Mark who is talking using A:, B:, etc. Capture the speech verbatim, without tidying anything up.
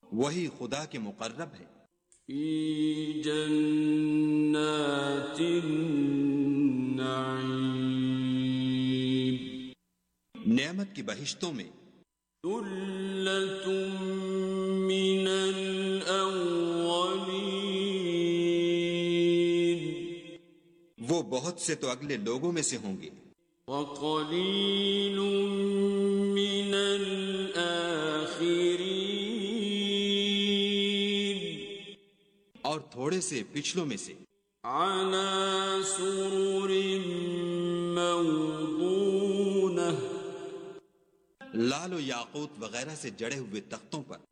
A: वही खुदा के मुकर्रब है।
B: फी जन्नातिन नईम,
A: नेमत की बहिश्तों में।
B: सुल्लतुम मिनल अव्वलीन,
A: वो बहुत से तो अगले लोगों में से होंगे।
B: वक़लीलुम मिनल आखिरीन,
A: और थोड़े से पिछलों में से।
B: अला सुरुरिन मौदूनह,
A: लालो याकूत वगैरह से जड़े हुए तख्तों पर।